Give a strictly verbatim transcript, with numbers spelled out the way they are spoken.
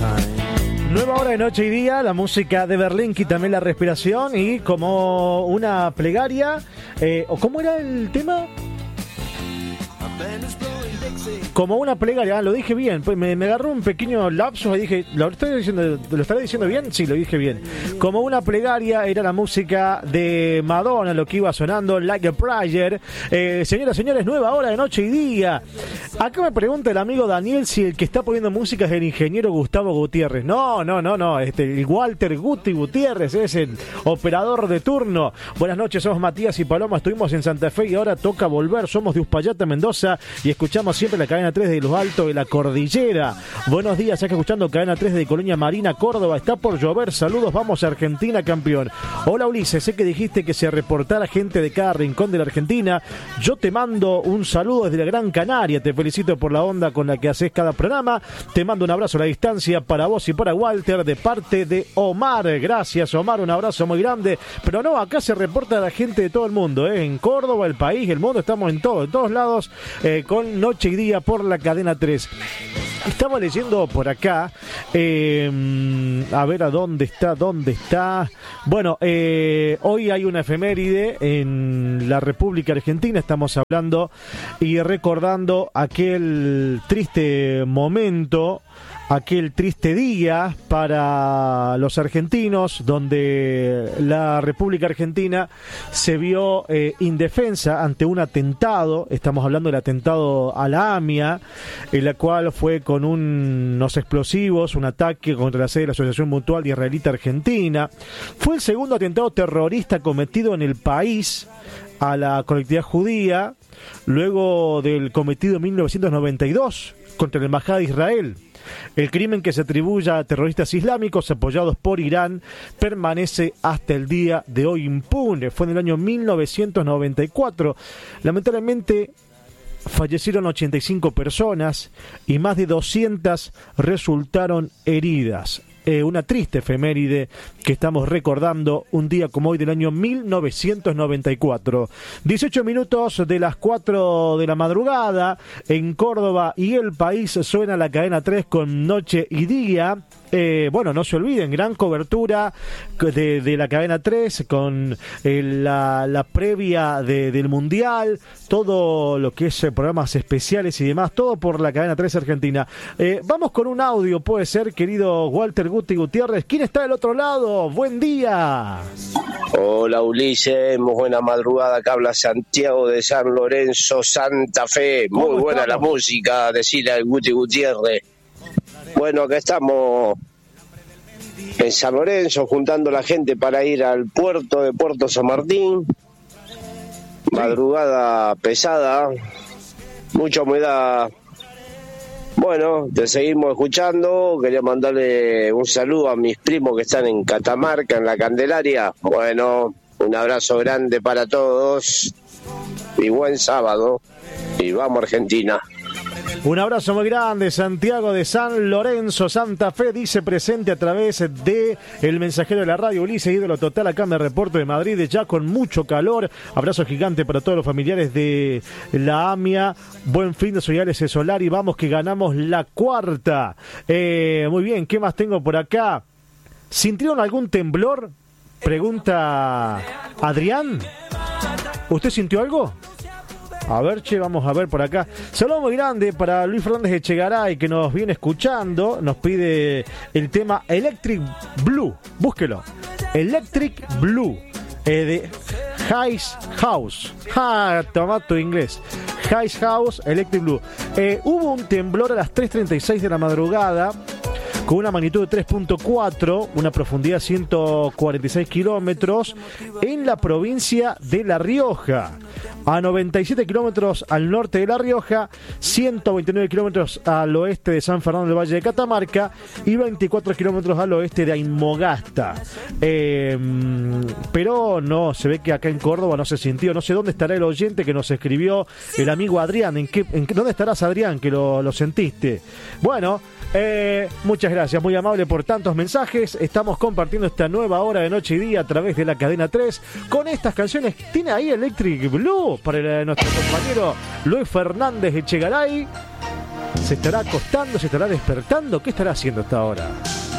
Nueva hora de noche y día, la música de Berlinky, también la respiración y como una plegaria. Eh, ¿O cómo era el tema? Como una plegaria, lo dije bien, pues me, me agarró un pequeño lapsus y dije, ¿lo estoy diciendo, lo estaré diciendo bien? Sí, lo dije bien. Como una plegaria era la música de Madonna, lo que iba sonando, Like a Prayer. Eh, señoras y señores, nueva hora de noche y día. Acá me pregunta el amigo Daniel si el que está poniendo música es el ingeniero Gustavo Gutiérrez. No, no, no, no, este, el Walter Guti Gutiérrez es el operador de turno. Buenas noches, somos Matías y Paloma, estuvimos en Santa Fe y ahora toca volver. Somos de Uspallata, Mendoza y escuchamos siempre la cadena tres de Los Altos de la Cordillera. Buenos días, acá escuchando cadena tres de Colonia Marina, Córdoba. Está por llover, saludos, vamos a Argentina, campeón. Hola Ulises, sé que dijiste que se reportara gente de cada rincón de la Argentina. Yo te mando un saludo desde la Gran Canaria, te felicito por la onda con la que haces cada programa. Te mando un abrazo a la distancia para vos y para Walter de parte de Omar. Gracias Omar, un abrazo muy grande. Pero no, acá se reporta la gente de todo el mundo, ¿eh? En Córdoba, el país, el mundo, estamos en todo, en todos lados, eh, con Noche y Día por la cadena tres. Estaba leyendo por acá, eh, a ver a dónde está, dónde está. Bueno, eh, hoy hay una efeméride en la República Argentina, estamos hablando y recordando aquel triste momento, aquel triste día para los argentinos, donde la República Argentina se vio eh, indefensa ante un atentado. Estamos hablando del atentado a la AMIA, en la cual fue con un, unos explosivos, un ataque contra la sede de la Asociación Mutual Israelita Argentina. Fue el segundo atentado terrorista cometido en el país a la colectividad judía, luego del cometido en mil novecientos noventa y dos contra la Embajada de Israel. El crimen, que se atribuye a terroristas islámicos apoyados por Irán, permanece hasta el día de hoy impune. Fue en el año mil novecientos noventa y cuatro. Lamentablemente fallecieron ochenta y cinco personas y más de doscientas resultaron heridas. Eh, una triste efeméride que estamos recordando un día como hoy del año mil novecientos noventa y cuatro. dieciocho minutos de las cuatro de la madrugada en Córdoba y el país, suena la cadena tres con Noche y Día. Eh, bueno, no se olviden, gran cobertura de, de la cadena tres con eh, la, la previa de, del Mundial, todo lo que es eh, programas especiales y demás, todo por la cadena tres Argentina. Eh, vamos con un audio, puede ser, querido Walter Guti Gutiérrez. ¿Quién está del otro lado? Buen día. Hola Ulises, muy buena madrugada, acá habla Santiago de San Lorenzo, Santa Fe. Muy buena estamos? La música, decirle al Guti Gutiérrez. Bueno, acá estamos en San Lorenzo juntando la gente para ir al puerto de Puerto San Martín. Madrugada pesada, mucha humedad. Bueno, te seguimos escuchando. Quería mandarle un saludo a mis primos que están en Catamarca, en la Candelaria. Bueno, un abrazo grande para todos y buen sábado. Y vamos Argentina. Un abrazo muy grande, Santiago de San Lorenzo, Santa Fe, dice presente a través de el mensajero de la radio, Ulises, ídolo total, acá me reporto de Madrid, ya con mucho calor. Abrazo gigante para todos los familiares de la AMIA, buen fin de Soyales Solar y vamos que ganamos la cuarta. Eh, muy bien, ¿qué más tengo por acá? ¿Sintieron algún temblor? Pregunta Adrián. ¿Usted sintió algo? A ver, che, vamos a ver por acá. Saludo muy grande para Luis Fernández Echegaray, que nos viene escuchando. Nos pide el tema Electric Blue. Búsquelo. Electric Blue. Eh, de Highs House. Ah, toma tu inglés. Highs House, Electric Blue. Eh, hubo un temblor a las tres treinta y seis de la madrugada, con una magnitud de tres punto cuatro, una profundidad de ciento cuarenta y seis kilómetros, en la provincia de La Rioja. A noventa y siete kilómetros al norte de La Rioja, ciento veintinueve kilómetros al oeste de San Fernando del Valle de Catamarca y veinticuatro kilómetros al oeste de Aymogasta. Eh, pero no, se ve que acá en Córdoba no se sintió. No sé dónde estará el oyente que nos escribió, el amigo Adrián. ¿En qué, en, ¿Dónde estarás, Adrián, que lo, lo sentiste? Bueno, eh, muchas gracias, muy amable por tantos mensajes. Estamos compartiendo esta nueva hora de Noche y Día a través de la cadena tres con estas canciones. Tiene ahí Electric Blue para el, nuestro compañero Luis Fernández Echegaray. ¿Se estará acostando? ¿Se estará despertando? ¿Qué estará haciendo hasta ahora?